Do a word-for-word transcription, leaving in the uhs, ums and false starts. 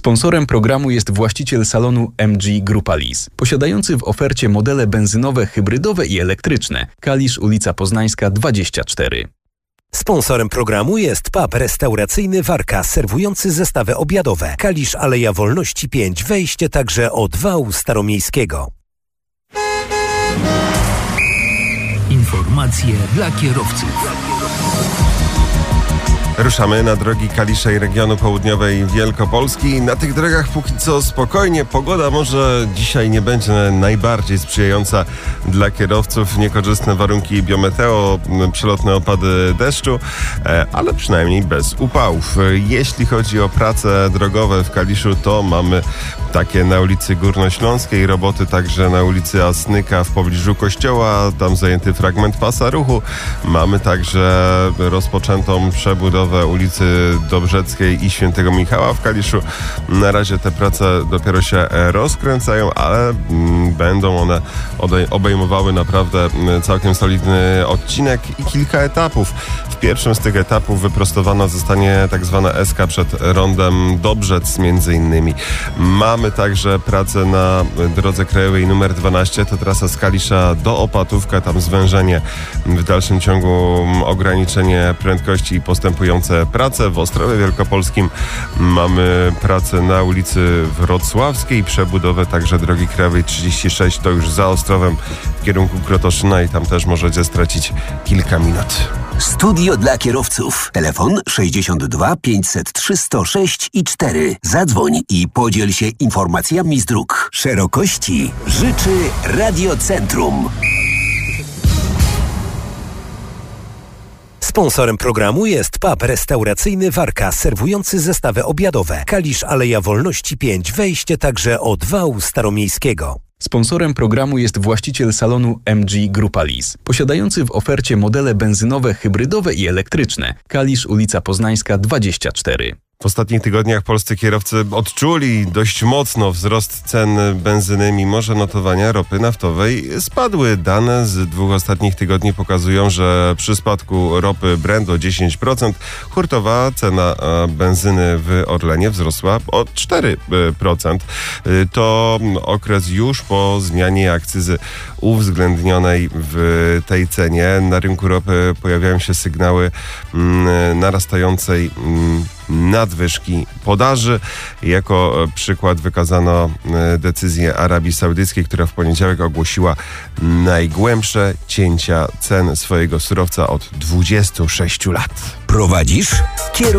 Sponsorem programu jest właściciel salonu M G Grupa Lease, posiadający w ofercie modele benzynowe, hybrydowe i elektryczne. Kalisz, ulica Poznańska dwadzieścia cztery. Sponsorem programu jest pub restauracyjny Warka, serwujący zestawy obiadowe. Kalisz, Aleja Wolności pięć, wejście także od wału staromiejskiego. Informacje dla kierowców. Ruszamy na drogi Kalisza i regionu południowej Wielkopolski. Na tych drogach póki co spokojnie. Pogoda może dzisiaj nie będzie najbardziej sprzyjająca dla kierowców. Niekorzystne warunki biometeo, przelotne opady deszczu, ale przynajmniej bez upałów. Jeśli chodzi o prace drogowe w Kaliszu, to mamy takie na ulicy Górnośląskiej, roboty także na ulicy Asnyka w pobliżu kościoła, tam zajęty fragment pasa ruchu. Mamy także rozpoczętą przebudowę ulicy Dobrzeckiej i Świętego Michała w Kaliszu. Na razie te prace dopiero się rozkręcają, ale mm, będą one obejmowały naprawdę całkiem solidny odcinek i kilka etapów. W pierwszym z tych etapów wyprostowana zostanie tak zwana eska przed rondem Dobrzec między innymi. Mamy także pracę na drodze krajowej numer dwanaście, to trasa z Kalisza do Opatówka, tam zwężenie, w dalszym ciągu ograniczenie prędkości i postępujące prace. W Ostrowie Wielkopolskim mamy pracę na ulicy Wrocławskiej, przebudowę także drogi krajowej trzydzieści sześć, to już za Ostrowem w kierunku Krotoszyna i tam też możecie stracić kilka minut. Studio dla kierowców. Telefon sześćdziesiąt dwa pięćset trzy sto sześć i cztery. Zadzwoń i podziel się informacjami z dróg. Szerokości życzy Radiocentrum. Sponsorem programu jest pub restauracyjny Warka, serwujący zestawy obiadowe. Kalisz, Aleja Wolności pięć, wejście także od wału staromiejskiego. Sponsorem programu jest właściciel salonu M G Grupa Lease, posiadający w ofercie modele benzynowe, hybrydowe i elektryczne. Kalisz, ulica Poznańska dwadzieścia cztery. W ostatnich tygodniach polscy kierowcy odczuli dość mocno wzrost cen benzyny, mimo że notowania ropy naftowej spadły. Dane z dwóch ostatnich tygodni pokazują, że przy spadku ropy Brent o dziesięć procent hurtowa cena benzyny w Orlenie wzrosła o cztery procent. To okres już po zmianie akcyzy uwzględnionej w tej cenie. Na rynku ropy pojawiają się sygnały narastającej nadwyżki podaży. Jako przykład wykazano decyzję Arabii Saudyjskiej, która w poniedziałek ogłosiła najgłębsze cięcia cen swojego surowca od dwudziestu sześciu lat. Prowadzisz? Kieruj